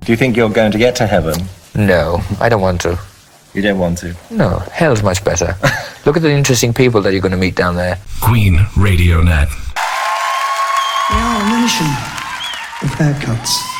Do you think you're going to get to heaven? No, I don't want to. You don't want to? No, hell's much better. Look at the interesting people that you're going to meet down there. Queen Radio Net. We are a nation of haircuts.